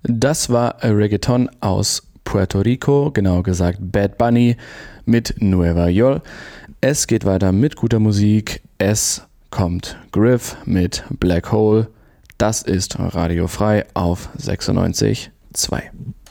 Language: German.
Das war Reggaeton aus Puerto Rico, genauer gesagt Bad Bunny mit Nueva York. Es geht weiter mit guter Musik. Es kommt Griff mit Black Hole. Das ist Radio Frei auf 96.2.